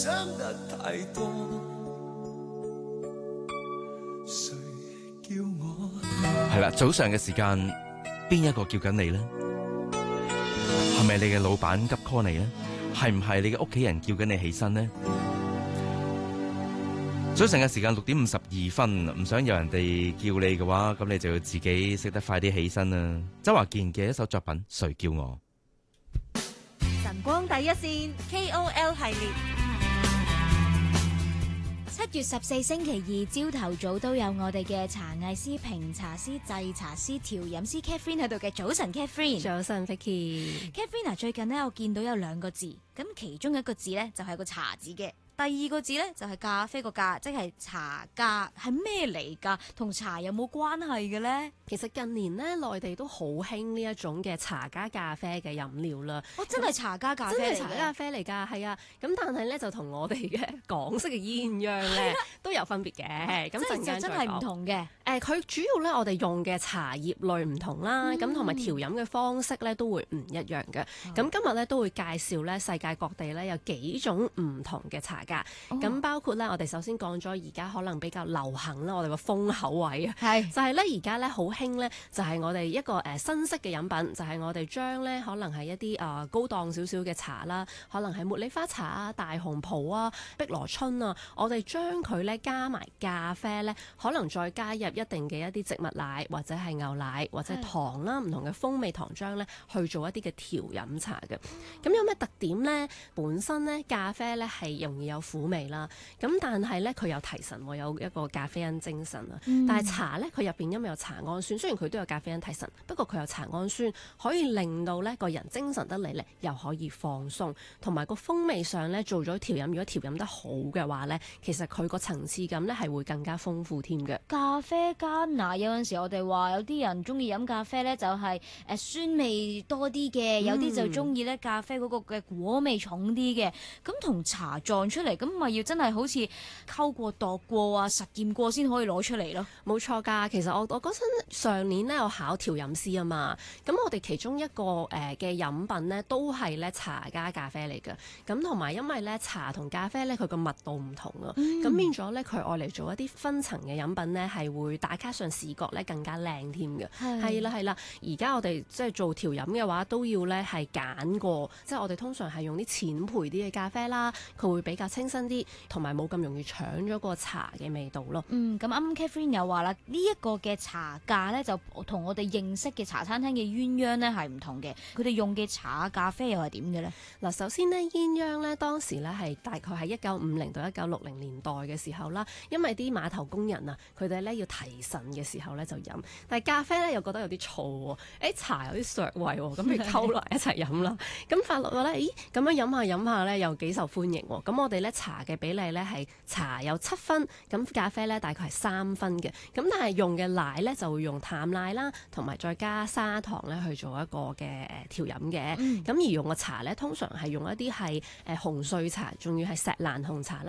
想得太多，誰叫我？ 係啦，早上嘅時間，邊一個叫緊你呢？係咪你嘅老闆急 call 你呢？係唔係你嘅屋企人叫緊你起身呢？早晨嘅時間6:52，唔想有人哋叫你嘅話，咁你就要自己識得快啲起身啦。周華健嘅一首作品《誰叫我》。 晨光第一線 KOL 系列 ，7月14星期二朝頭早都有我哋嘅茶藝師、評茶師、製茶師、調飲師 Catherine 喺度嘅。早晨 Catherine。 早晨 Vicky。 Catherine 最近呢，我見到有2個字，咁其中一個字呢，就係個茶字嘅。第2個字呢，就係咖啡個咖，即係茶咖，係咩嚟㗎？同茶有冇關係嘅呢？ 其實近年呢，內地都好興呢一種嘅茶加咖啡嘅飲料啦。 哦，真係茶加咖啡嚟嘅？ 真係茶加咖啡嚟㗎，係啊。咁但係呢，就同我哋嘅港式嘅鴛鴦呢都有分別嘅。咁陣間真係唔同嘅。 佢主要呢，我哋用嘅茶葉類唔同啦，咁同埋調飲嘅方式呢都會唔一樣嘅。咁今日呢，都會介紹呢世界各地呢有幾種唔同嘅茶咖。咁包括咧，我哋首先講咗而家可能比較流行啦，我哋個風口位啊，就係咧而家咧好興咧，就係我哋一個新式嘅飲品，就係我哋將咧可能係一啲高檔少少嘅茶啦，可能係茉莉花茶啊、大紅袍啊、碧螺春啊，我哋將佢咧加埋咖啡咧，可能再加入一定嘅一啲植物奶或者係牛奶或者糖啦，唔同嘅風味糖漿咧去做一啲嘅調飲茶嘅。咁有咩特點咧？本身咧咖啡咧係容易有苦味啦，咁但係咧佢有提神喎，有一個咖啡因精神啊。但係茶咧佢入邊因為有茶氨酸，雖然佢都有咖啡因提神，不過佢有茶氨酸，可以令到咧個人精神得嚟咧，又可以放鬆，同埋個風味上咧做咗調飲，如果調飲得好嘅話咧，其實佢個層次感咧係會更加豐富添嘅。 咖啡加奶，有陣時我哋話有啲人中意飲咖啡咧，就係酸味多啲嘅，有啲就中意咧咖啡嗰個嘅果味重啲嘅。咁同茶撞出嚟，咁咪要真係好似溝過度過啊，實驗過先可以攞出嚟咯。 冇錯㗎，其實我嗰陣上年咧，我考調飲師啊嘛，咁我哋其中一個嘅飲品咧都係咧茶加咖啡嚟嘅，咁同埋因為咧茶同咖啡咧佢個密度唔同啊，咁變咗咧佢愛嚟做一啲分層嘅飲品咧係會打卡上視覺咧更加靚添嘅。係啦，而家我哋即係做調飲嘅話都要咧係揀過，即係我哋通常係用啲淺焙啲嘅咖啡啦，佢會比較清新啲，同埋冇咁容易搶咗個茶嘅味道咯。 咁啱啱 Catherine 又話啦，呢一個嘅茶咖咧就同我哋認識嘅茶餐廳嘅鴛鴦咧係唔同嘅，佢哋用嘅茶咖啡又係點嘅咧？ 嗱，首先呢，鴛鴦咧當時咧係大概係1950到1960年代嘅時候啦，因為啲碼頭工人啊，佢哋咧要提神嘅時候咧就飲，但係咖啡咧又覺得有啲燥喎，茶有啲削胃喎，咁就溝埋一齊飲啦。咁發覺咧，咁樣飲下咧又幾受歡迎喎。咁我哋咧茶嘅比例咧係茶有7分，咁咖啡咧大概係3分嘅。咁但係用嘅奶咧就會用淡奶啦，同埋再加砂糖咧去做一個嘅調飲嘅。咁而用嘅茶咧通常係用一啲係紅碎茶，仲要係錫蘭紅茶啦。